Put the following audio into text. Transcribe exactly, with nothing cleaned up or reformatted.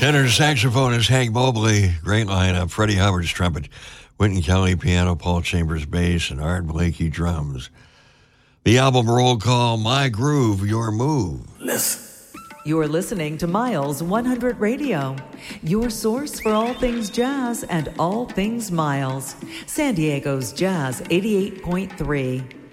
Tenor saxophonist Hank Mobley, great lineup. Freddie Hubbard's trumpet, Wynton Kelly piano, Paul Chambers bass, and Art Blakey drums. The album Roll Call, My Groove, Your Move. Listen. You're listening to Miles one hundred Radio, your source for all things jazz and all things Miles. San Diego's Jazz eighty-eight point three.